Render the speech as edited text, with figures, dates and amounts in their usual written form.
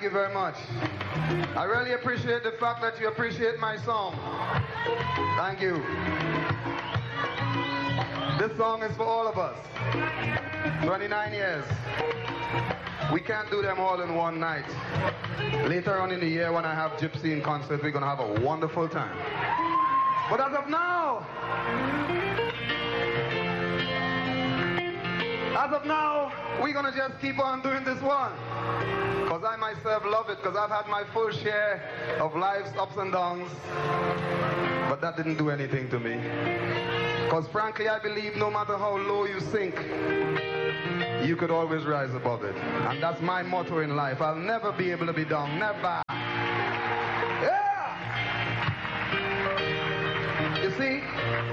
you very much. I really appreciate the fact that you appreciate my song. Thank you. This song is for all of us. 29 years. We can't do them all in one night. Later on in the year when I have Gypsy in concert, we're going to have a wonderful time. But as of now, we're going to just keep on doing this one. Because I myself love it, because I've had my full share of life's ups and downs. But that didn't do anything to me. Because frankly, I believe no matter how low you sink, you could always rise above it. And that's my motto in life. I'll never be able to be down. Never. Yeah! You see?